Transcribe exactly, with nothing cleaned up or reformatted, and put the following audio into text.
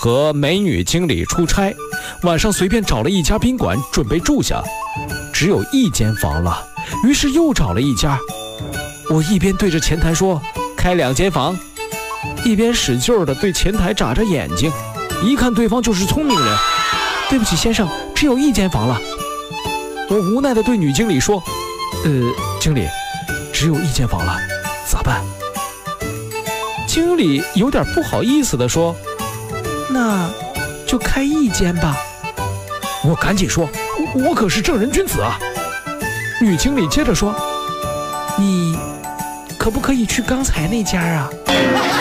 和美女经理出差，晚上随便找了一家宾馆准备住下，只有一间房了，于是又找了一家。我一边对着前台说开两间房，一边使劲地对前台眨着眼睛，一看对方就是聪明人。对不起先生，只有一间房了。我无奈地对女经理说，呃，经理，只有一间房了，咋办？经理有点不好意思地说，那就开一间吧。我赶紧说，我可是正人君子啊。女经理接着说，你可不可以去刚才那家啊？